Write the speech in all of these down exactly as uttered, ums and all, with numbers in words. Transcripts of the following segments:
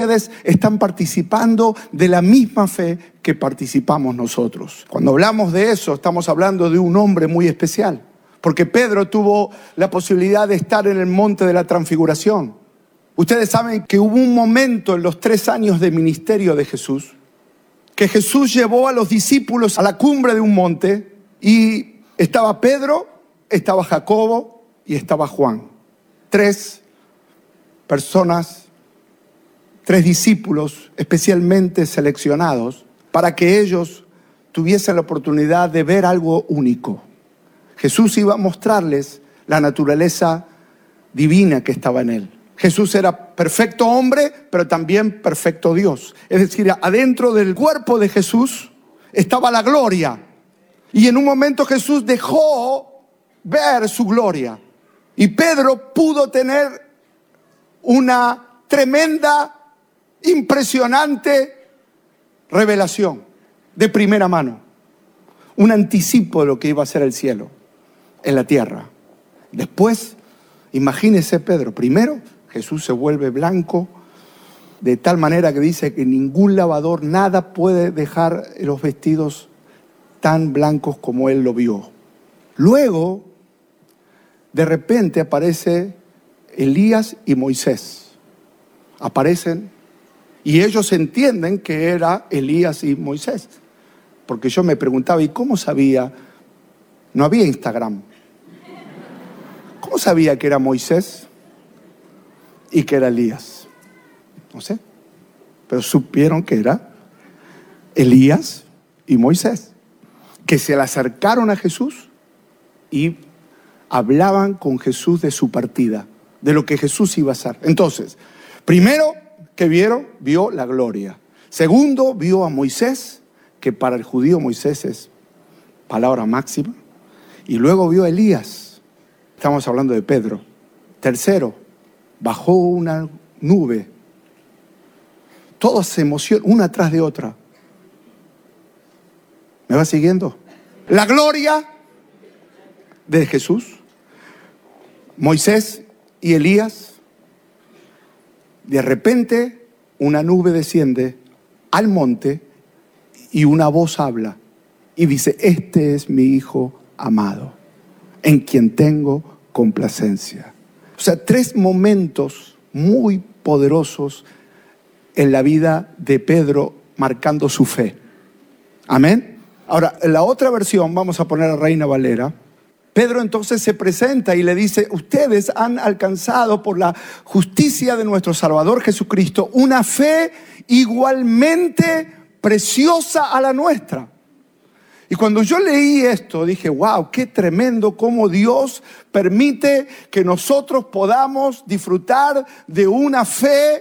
ustedes están participando de la misma fe que participamos nosotros. Cuando hablamos de eso, estamos hablando de un hombre muy especial, porque Pedro tuvo la posibilidad de estar en el monte de la transfiguración. Ustedes saben que hubo un momento en los tres años de ministerio de Jesús, que Jesús llevó a los discípulos a la cumbre de un monte y estaba Pedro, estaba Jacobo y estaba Juan. Tres personas, tres discípulos especialmente seleccionados para que ellos tuviesen la oportunidad de ver algo único. Jesús iba a mostrarles la naturaleza divina que estaba en él. Jesús era perfecto hombre, pero también perfecto Dios. Es decir, adentro del cuerpo de Jesús estaba la gloria. Y en un momento Jesús dejó ver su gloria. Y Pedro pudo tener una tremenda, impresionante revelación de primera mano. Un anticipo de lo que iba a ser el cielo en la tierra. Después, imagínese Pedro, primero Jesús se vuelve blanco, de tal manera que dice que ningún lavador, nada puede dejar los vestidos tan blancos como él lo vio. Luego, de repente aparece Elías y Moisés. Aparecen y ellos entienden que era Elías y Moisés. Porque yo me preguntaba, ¿y cómo sabía? No había Instagram. ¿Cómo sabía que era Moisés y que era Elías? No sé, pero supieron que era Elías y Moisés, que se le acercaron a Jesús y hablaban con Jesús de su partida, de lo que Jesús iba a hacer. Entonces, primero que vieron, vio la gloria. Segundo, vio a Moisés, que para el judío Moisés es palabra máxima. Y luego vio a Elías. Estamos hablando de Pedro. Tercero, bajó una nube. Todos se emocionan, una tras de otra. ¿Me va siguiendo? La gloria de Jesús, Moisés y Elías. De repente, una nube desciende al monte y una voz habla y dice: este es mi Hijo amado, en quien tengo complacencia. O sea, tres momentos muy poderosos en la vida de Pedro, marcando su fe. Amén. Ahora, en la otra versión, vamos a poner a Reina Valera. Pedro entonces se presenta y le dice: ustedes han alcanzado por la justicia de nuestro Salvador Jesucristo una fe igualmente preciosa a la nuestra. Y cuando yo leí esto, dije: wow, qué tremendo cómo Dios permite que nosotros podamos disfrutar de una fe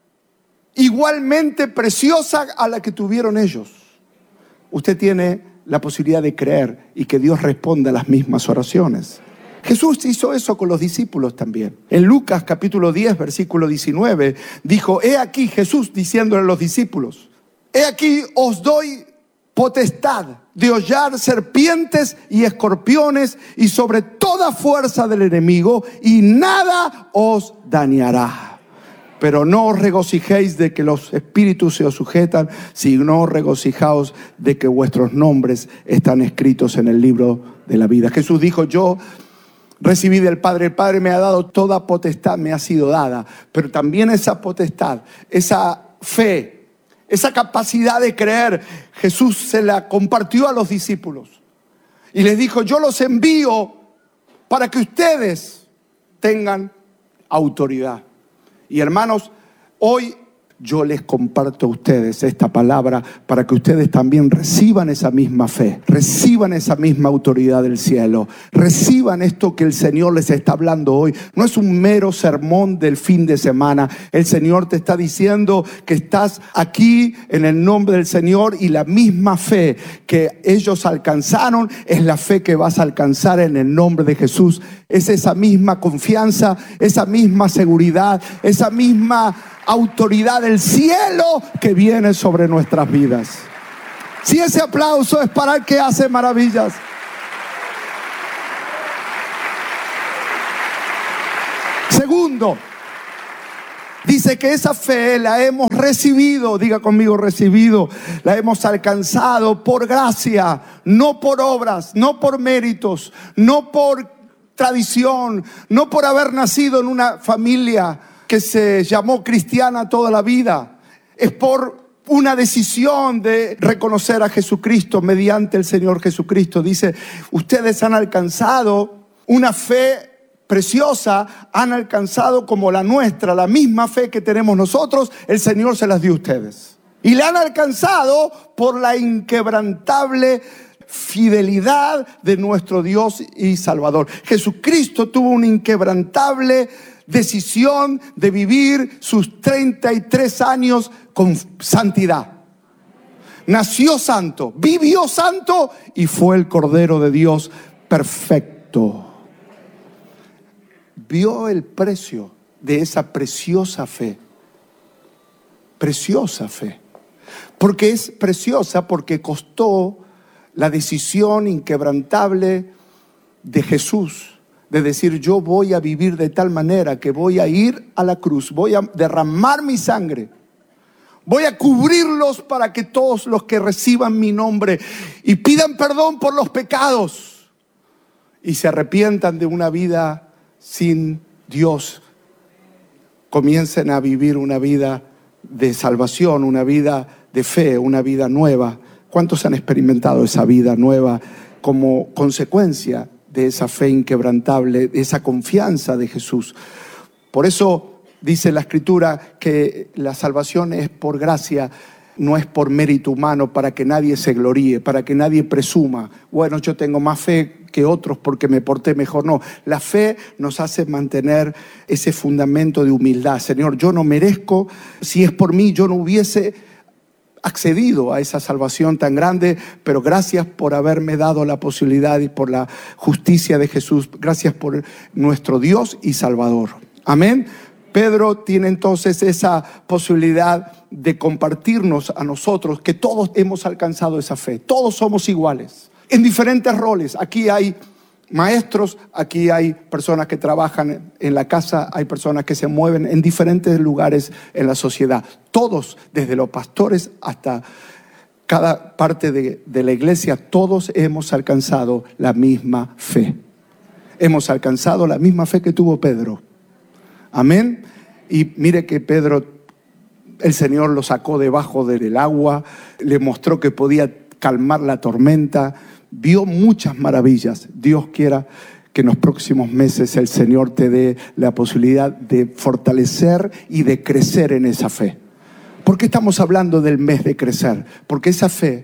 igualmente preciosa a la que tuvieron ellos. Usted tiene la posibilidad de creer y que Dios responda a las mismas oraciones. Jesús hizo eso con los discípulos también. En Lucas capítulo diez, versículo diecinueve, dijo: he aquí, Jesús diciéndole a los discípulos: he aquí os doy potestad de hollar serpientes y escorpiones y sobre toda fuerza del enemigo, y nada os dañará. Pero no os regocijéis de que los espíritus se os sujetan, sino regocijaos de que vuestros nombres están escritos en el libro de la vida. Jesús dijo: yo recibí del Padre, el Padre me ha dado toda potestad, me ha sido dada. Pero también esa potestad, esa fe, esa capacidad de creer, Jesús se la compartió a los discípulos. Y les dijo: yo los envío para que ustedes tengan autoridad. Y hermanos, hoy yo les comparto a ustedes esta palabra para que ustedes también reciban esa misma fe, reciban esa misma autoridad del cielo, reciban esto que el Señor les está hablando hoy. No es un mero sermón del fin de semana. El Señor te está diciendo que estás aquí en el nombre del Señor, y la misma fe que ellos alcanzaron es la fe que vas a alcanzar en el nombre de Jesús. Es esa misma confianza, esa misma seguridad, esa misma autoridad del cielo que viene sobre nuestras vidas. Si ese aplauso es para el que hace maravillas. Segundo, dice Dice que esa fe la hemos recibido, diga conmigo recibido, la hemos alcanzado por gracia, no por obras, no por méritos, no por tradición, no por haber nacido en una familia que se llamó cristiana toda la vida. Es por una decisión de reconocer a Jesucristo mediante el Señor Jesucristo. Dice, ustedes han alcanzado una fe preciosa, han alcanzado como la nuestra, la misma fe que tenemos nosotros, el Señor se las dio a ustedes. Y la han alcanzado por la inquebrantable fidelidad de nuestro Dios y Salvador. Jesucristo tuvo una inquebrantable decisión de vivir sus treinta y tres años con santidad. Nació santo, vivió santo y fue el Cordero de Dios perfecto. Vio el precio de esa preciosa fe. Preciosa fe. Porque es preciosa porque costó la decisión inquebrantable de Jesús de decir, yo voy a vivir de tal manera que voy a ir a la cruz, voy a derramar mi sangre, voy a cubrirlos para que todos los que reciban mi nombre y pidan perdón por los pecados y se arrepientan de una vida sin Dios, comiencen a vivir una vida de salvación, una vida de fe, una vida nueva. ¿Cuántos han experimentado esa vida nueva como consecuencia de esa fe inquebrantable, de esa confianza de Jesús? Por eso dice la Escritura que la salvación es por gracia, no es por mérito humano, para que nadie se gloríe, para que nadie presuma, bueno, yo tengo más fe que otros porque me porté mejor. No, la fe nos hace mantener ese fundamento de humildad. Señor, yo no merezco, si es por mí yo no hubiese accedido a esa salvación tan grande, pero gracias por haberme dado la posibilidad y por la justicia de Jesús. Gracias por nuestro Dios y Salvador. Amén. Pedro tiene entonces esa posibilidad de compartirnos a nosotros que todos hemos alcanzado esa fe. Todos somos iguales, en diferentes roles. Aquí hay maestros, aquí hay personas que trabajan en la casa, hay personas que se mueven en diferentes lugares en la sociedad. Todos, desde los pastores hasta cada parte de, de la iglesia, todos hemos alcanzado la misma fe. Hemos alcanzado la misma fe que tuvo Pedro. Amén. Y mire que Pedro, el Señor lo sacó debajo del agua, le mostró que podía calmar la tormenta, vio muchas maravillas. Dios quiera que en los próximos meses el Señor te dé la posibilidad de fortalecer y de crecer en esa fe. ¿Por qué estamos hablando del mes de crecer? Porque esa fe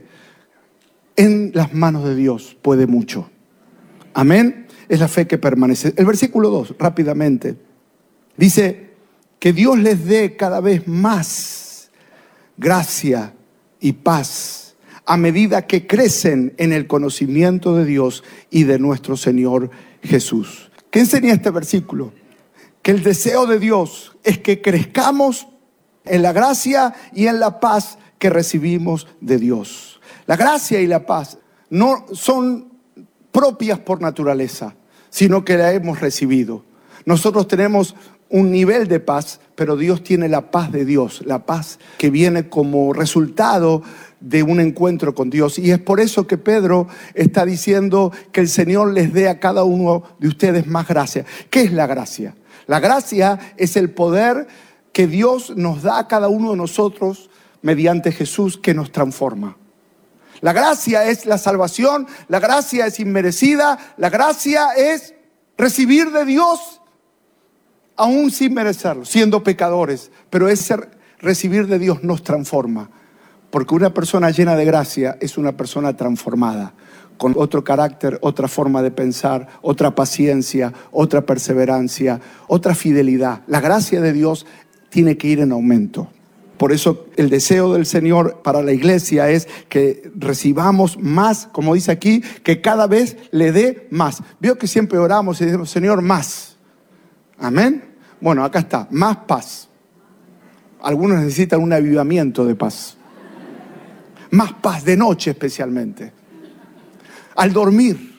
en las manos de Dios puede mucho. Amén. Es la fe que permanece. El versículo dos, rápidamente, dice que Dios les dé cada vez más gracia y paz a medida que crecen en el conocimiento de Dios y de nuestro Señor Jesús. ¿Qué enseña este versículo? Que el deseo de Dios es que crezcamos en la gracia y en la paz que recibimos de Dios. La gracia y la paz no son propias por naturaleza, sino que la hemos recibido. Nosotros tenemos un nivel de paz, pero Dios tiene la paz de Dios, la paz que viene como resultado de un encuentro con Dios. Y es por eso que Pedro está diciendo que el Señor les dé a cada uno de ustedes más gracia. ¿Qué es la gracia? La gracia es el poder que Dios nos da a cada uno de nosotros mediante Jesús, que nos transforma. La gracia es la salvación, la gracia es inmerecida, la gracia es recibir de Dios aún sin merecerlo, siendo pecadores. Pero ese recibir de Dios nos transforma. Porque una persona llena de gracia es una persona transformada, con otro carácter, otra forma de pensar, otra paciencia, otra perseverancia, otra fidelidad. La gracia de Dios tiene que ir en aumento. Por eso el deseo del Señor para la iglesia es que recibamos más, como dice aquí, que cada vez le dé más. Veo que siempre oramos y decimos, Señor, más. Amén. Bueno, acá está, más paz. Algunos necesitan un avivamiento de paz. Más paz de noche especialmente. Al dormir,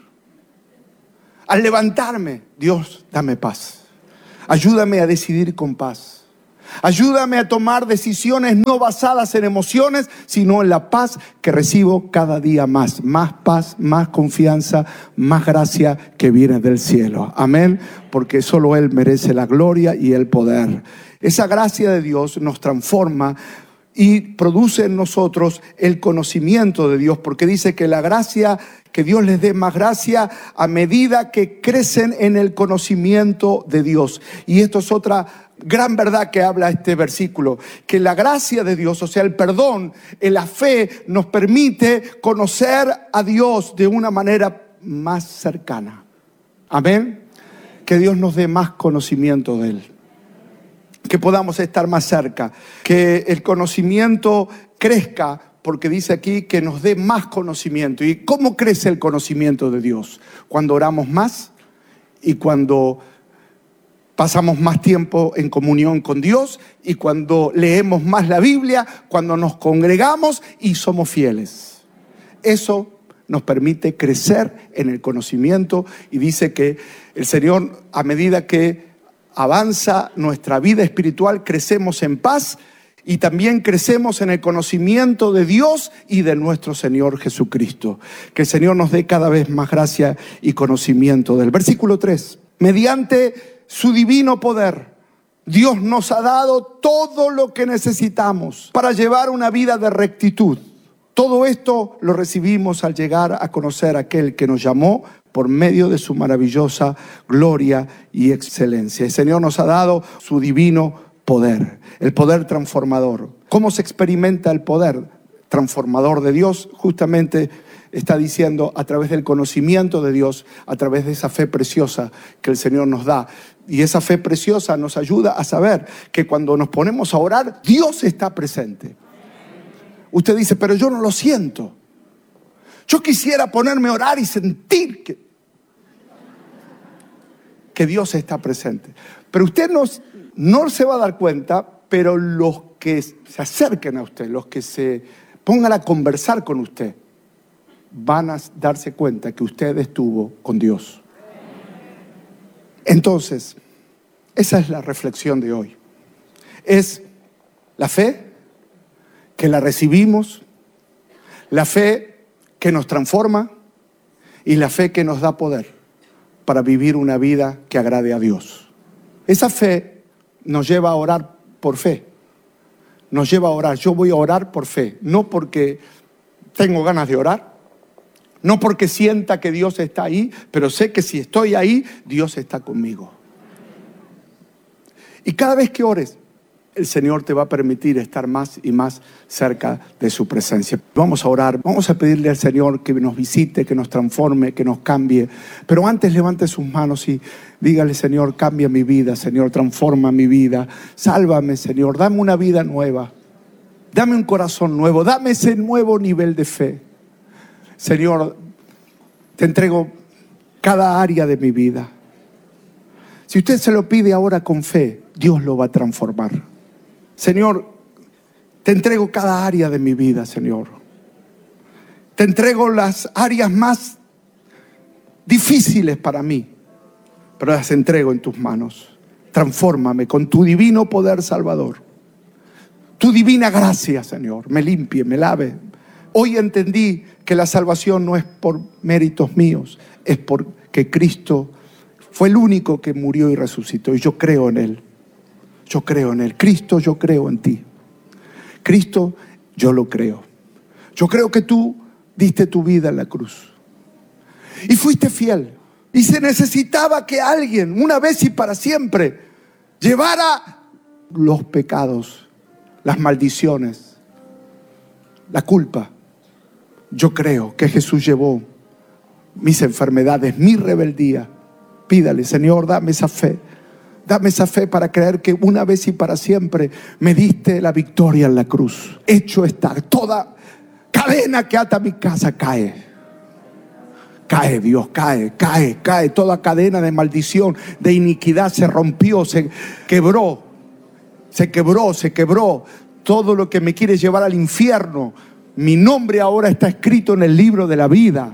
al levantarme, Dios, dame paz. Ayúdame a decidir con paz. Ayúdame a tomar decisiones no basadas en emociones, sino en la paz que recibo cada día más. Más paz, más confianza, más gracia que viene del cielo. Amén. Porque solo Él merece la gloria y el poder. Esa gracia de Dios nos transforma y produce en nosotros el conocimiento de Dios, porque dice que la gracia, que Dios les dé más gracia a medida que crecen en el conocimiento de Dios. Y esto es otra gran verdad que habla este versículo, que la gracia de Dios, o sea, el perdón, la fe, nos permite conocer a Dios de una manera más cercana. Amén. Que Dios nos dé más conocimiento de Él, que podamos estar más cerca, que el conocimiento crezca, porque dice aquí que nos dé más conocimiento. ¿Y cómo crece el conocimiento de Dios? Cuando oramos más y cuando pasamos más tiempo en comunión con Dios y cuando leemos más la Biblia, cuando nos congregamos y somos fieles. Eso nos permite crecer en el conocimiento, y dice que el Señor, a medida que avanza nuestra vida espiritual, crecemos en paz y también crecemos en el conocimiento de Dios y de nuestro Señor Jesucristo. Que el Señor nos dé cada vez más gracia y conocimiento del versículo tres. Mediante su divino poder, Dios nos ha dado todo lo que necesitamos para llevar una vida de rectitud. Todo esto lo recibimos al llegar a conocer a aquel que nos llamó por medio de su maravillosa gloria y excelencia. El Señor nos ha dado su divino poder, el poder transformador. ¿Cómo se experimenta el poder transformador de Dios? Justamente está diciendo a través del conocimiento de Dios, a través de esa fe preciosa que el Señor nos da. Y esa fe preciosa nos ayuda a saber que cuando nos ponemos a orar, Dios está presente. Usted dice, pero yo no lo siento. Yo quisiera ponerme a orar y sentir que, que Dios está presente. Pero usted no, no se va a dar cuenta, pero los que se acerquen a usted, los que se pongan a conversar con usted, van a darse cuenta que usted estuvo con Dios. Entonces, esa es la reflexión de hoy. Es la fe que la recibimos, la fe que nos transforma y la fe que nos da poder para vivir una vida que agrade a Dios. Esa fe nos lleva a orar por fe. Nos lleva a orar. Yo voy a orar por fe, no porque tengo ganas de orar, no porque sienta que Dios está ahí, pero sé que si estoy ahí, Dios está conmigo. Y cada vez que ores, el Señor te va a permitir estar más y más cerca de su presencia. Vamos a orar, vamos a pedirle al Señor que nos visite, que nos transforme, que nos cambie. Pero antes levante sus manos y dígale, Señor, cambia mi vida, Señor, transforma mi vida. Sálvame, Señor, dame una vida nueva. Dame un corazón nuevo, dame ese nuevo nivel de fe. Señor, te entrego cada área de mi vida. Si usted se lo pide ahora con fe, Dios lo va a transformar. Señor, te entrego cada área de mi vida, Señor. Te entrego las áreas más difíciles para mí, pero las entrego en tus manos. Transfórmame con tu divino poder salvador. Tu divina gracia, Señor, me limpie, me lave. Hoy entendí que la salvación no es por méritos míos, es porque Cristo fue el único que murió y resucitó, y yo creo en Él. Yo creo en Él. Cristo, yo creo en ti. Cristo, yo lo creo. Yo creo que tú diste tu vida en la cruz y fuiste fiel. Y se necesitaba que alguien, una vez y para siempre, llevara los pecados, las maldiciones, la culpa. Yo creo que Jesús llevó mis enfermedades, mi rebeldía. Pídale, Señor, dame esa fe. Dame esa fe para creer que una vez y para siempre me diste la victoria en la cruz. Hecho está. Toda cadena que ata mi casa cae. Cae, Dios, cae, cae, cae. Toda cadena de maldición, de iniquidad se rompió, se quebró. Se quebró, se quebró. Todo lo que me quiere llevar al infierno, mi nombre ahora está escrito en el libro de la vida.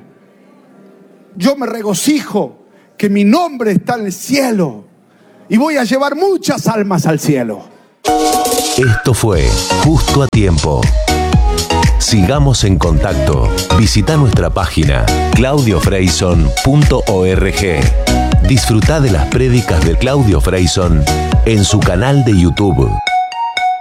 Yo me regocijo que mi nombre está en el cielo. Y voy a llevar muchas almas al cielo. Esto fue Justo a Tiempo. Sigamos en contacto. Visita nuestra página claudio freyson punto org. Disfruta de las prédicas de Claudio Freyson en su canal de YouTube.